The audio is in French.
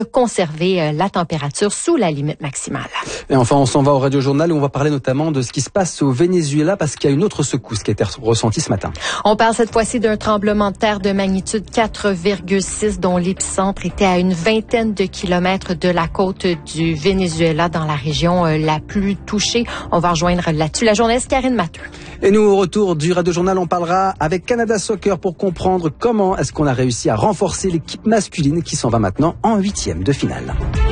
conserver la température sous la limite maximale. Et enfin, on s'en va au Radio-Journal où on va parler notamment de ce qui se passe au Venezuela parce qu'il y a une autre secousse qui a été ressentie ce matin. On parle cette fois-ci d'un tremblement de terre de magnitude 4,6 dont l'épicentre était à une vingtaine de kilomètres de la côte du Venezuela dans la région la plus touchée. On va rejoindre là-dessus la journaliste Karine Matteux. Et nous, au retour du Radio-Journal, on parlera avec Canada Soccer pour comprendre comment est-ce qu'on a réussi à renforcer l'équipe masculine qui s'en va maintenant en 8e de finale.